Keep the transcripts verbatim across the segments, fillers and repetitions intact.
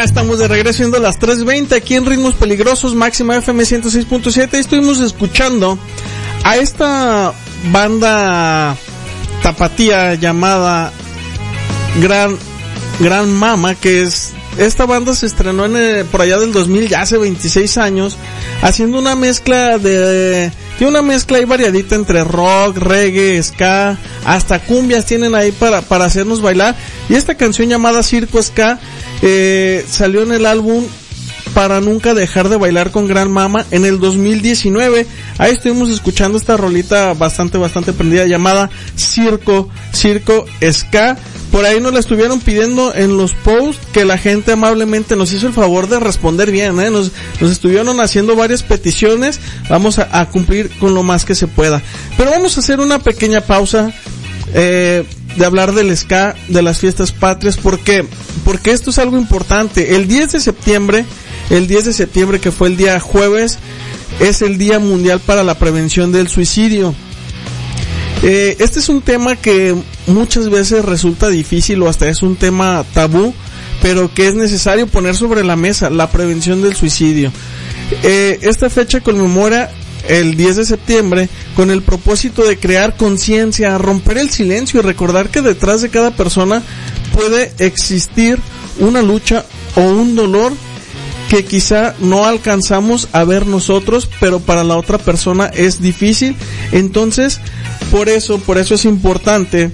Ya estamos de regreso siendo las tres veinte aquí en Ritmos Peligrosos, Máxima F M ciento seis punto siete. Estuvimos escuchando a esta banda tapatía llamada Gran Gran Mama, que es esta banda se estrenó en el, por allá del dos mil, ya hace veintiséis años, haciendo una mezcla de tiene una mezcla ahí variadita entre rock, reggae, ska, hasta cumbias tienen ahí para para hacernos bailar. Y esta canción llamada Circo Ska eh, salió en el álbum Para Nunca Dejar de Bailar con Gran Mama en el dos mil diecinueve. Ahí estuvimos escuchando esta rolita bastante bastante prendida llamada Circo Circo Ska. Por ahí nos la estuvieron pidiendo en los posts, que la gente amablemente nos hizo el favor de responder bien, ¿eh? Nos, nos estuvieron haciendo varias peticiones, vamos a, a cumplir con lo más que se pueda. Pero vamos a hacer una pequeña pausa, eh, de hablar del ska, de las fiestas patrias. ¿Por qué? Porque esto es algo importante. El diez de septiembre, el diez de septiembre que fue el día jueves, es el Día Mundial para la Prevención del Suicidio. Eh, este es un tema que muchas veces resulta difícil o hasta es un tema tabú, pero que es necesario poner sobre la mesa, la prevención del suicidio. Eh, esta fecha conmemora el diez de septiembre con el propósito de crear conciencia, romper el silencio y recordar que detrás de cada persona puede existir una lucha o un dolor que quizá no alcanzamos a ver nosotros, pero para la otra persona es difícil. Entonces, por eso, por eso es importante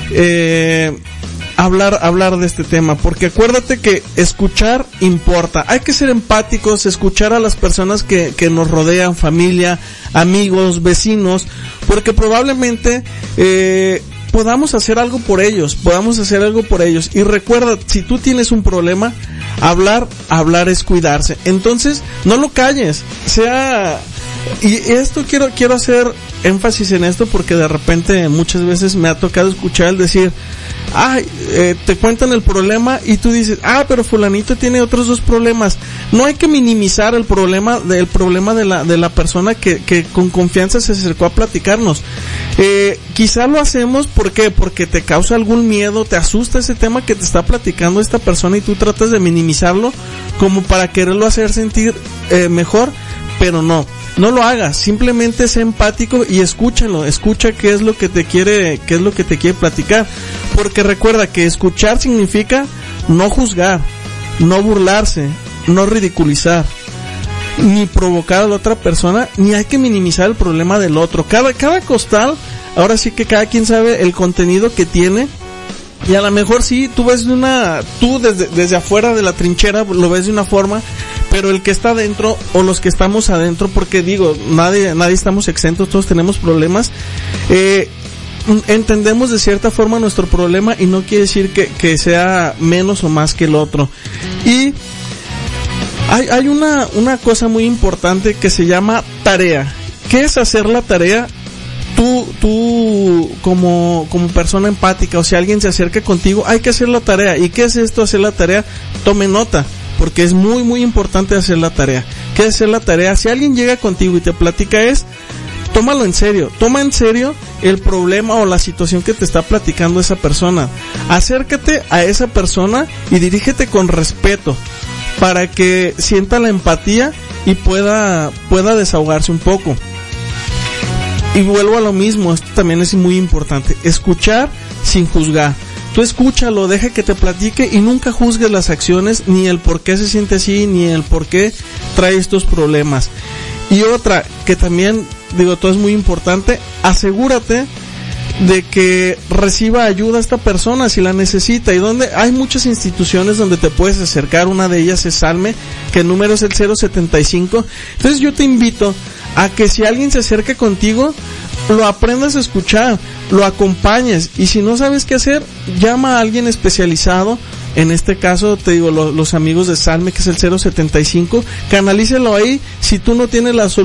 eh, hablar, hablar de este tema, porque acuérdate que escuchar importa. Hay que ser empáticos, escuchar a las personas que, que nos rodean, familia, amigos, vecinos, porque probablemente eh, podamos hacer algo por ellos, podamos hacer algo por ellos. Y recuerda, si tú tienes un problema, hablar, hablar es cuidarse. Entonces, no lo calles, sea... Y esto quiero, quiero hacer énfasis en esto porque de repente muchas veces me ha tocado escuchar el decir, ay, eh, te cuentan el problema y tú dices, ah, pero fulanito tiene otros dos problemas. No hay que minimizar el problema, del problema de la, de la persona que, que con confianza se acercó a platicarnos. Eh, quizá lo hacemos, ¿por qué? Porque te causa algún miedo, te asusta ese tema que te está platicando esta persona y tú tratas de minimizarlo como para quererlo hacer sentir eh, mejor, pero no. No lo hagas, simplemente sé empático y escúchalo, escucha qué es lo que te quiere, qué es lo que te quiere platicar, porque recuerda que escuchar significa no juzgar, no burlarse, no ridiculizar, ni provocar a la otra persona, ni hay que minimizar el problema del otro. Cada, cada costal, ahora sí que cada quien sabe el contenido que tiene. Y a lo mejor sí, tú ves de una, tú desde, desde afuera de la trinchera lo ves de una forma, pero el que está adentro o los que estamos adentro, porque digo, nadie, nadie estamos exentos, todos tenemos problemas, eh, entendemos de cierta forma nuestro problema y no quiere decir que, que sea menos o más que el otro. Y hay, hay una, una cosa muy importante que se llama tarea. ¿Qué es hacer la tarea? Tú, tú como, como persona empática, o si alguien se acerca contigo, hay que hacer la tarea. ¿Y qué es esto, hacer la tarea? Tome nota, porque es muy, muy importante hacer la tarea. ¿Qué es hacer la tarea? Si alguien llega contigo y te platica es, tómalo en serio, toma en serio el problema o la situación que te está platicando esa persona. Acércate a esa persona y dirígete con respeto, para que sienta la empatía y pueda, pueda desahogarse un poco. Y vuelvo a lo mismo, esto también es muy importante, escuchar sin juzgar. Tú escúchalo, deja que te platique y nunca juzgues las acciones, ni el por qué se siente así, ni el por qué trae estos problemas. Y otra, que también, digo, todo es muy importante, asegúrate de que reciba ayuda esta persona si la necesita. Y donde hay muchas instituciones donde te puedes acercar, una de ellas es Salme, que el número es el cero setenta y cinco. Entonces yo te invito a que si alguien se acerca contigo, lo aprendas a escuchar, lo acompañes, y si no sabes qué hacer, llama a alguien especializado. En este caso, te digo, los, los amigos de Salme, que es el cero setenta y cinco, canalícelo ahí. Si tú no tienes la solución